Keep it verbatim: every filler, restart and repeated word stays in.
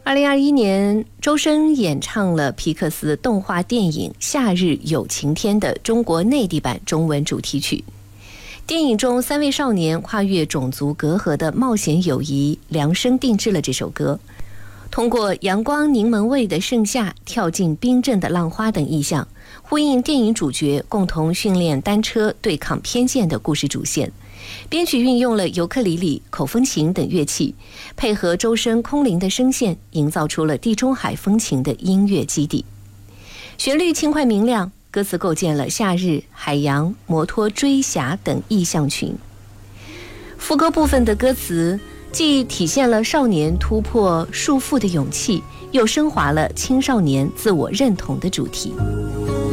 二零二一年，周深演唱了皮克斯动画电影《夏日有晴天》的中国内地版中文主题曲。电影中三位少年跨越种族隔阂的冒险友谊，量身定制了这首歌。通过阳光柠檬味的盛夏、跳进冰镇的浪花等意象，呼应电影主角共同训练单车对抗偏见的故事主线。编曲运用了尤克里里、口风琴等乐器，配合周深空灵的声线，营造出了地中海风情的音乐基地。旋律轻快明亮，歌词构建了夏日、海洋、摩托追侠等意象群。副歌部分的歌词既体现了少年突破束缚的勇气，又升华了青少年自我认同的主题。